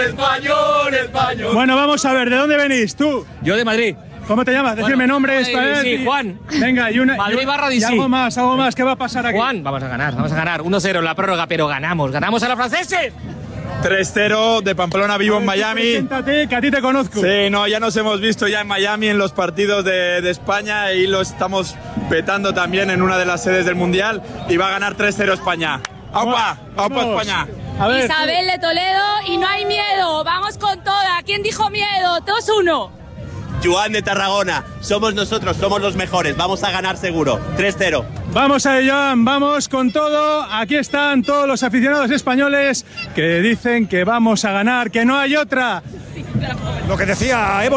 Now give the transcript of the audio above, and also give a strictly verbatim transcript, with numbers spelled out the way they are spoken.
Español, español. Bueno, vamos a ver, ¿de dónde venís tú? Yo de Madrid. ¿Cómo te llamas? Decirme Bueno, nombres. eh, para ver. sí, Juan. Venga, y una. Madrid y, barra y D C. algo más, algo más. ¿Qué va a pasar aquí? Juan, vamos a ganar, vamos a ganar. uno cero en la prórroga, pero ganamos. ¡Ganamos a los franceses! tres cero de Pamplona, vivo en Miami. Siéntate, que a ti te conozco. Sí, no, ya nos hemos visto ya en Miami en los partidos de, de España y lo estamos petando también en una de las sedes del Mundial y va a ganar tres cero España. ¡Aupa! ¡Aupa Vamos. España! A ver, Isabel de Toledo y no hay miedo. Vamos con toda. ¿Quién dijo miedo? dos uno. Joan de Tarragona, somos nosotros, somos los mejores, vamos a ganar seguro, tres cero. vamos a ello, vamos con todo. Aquí están todos los aficionados españoles que dicen que vamos a ganar, que no hay otra. Lo que decía Evo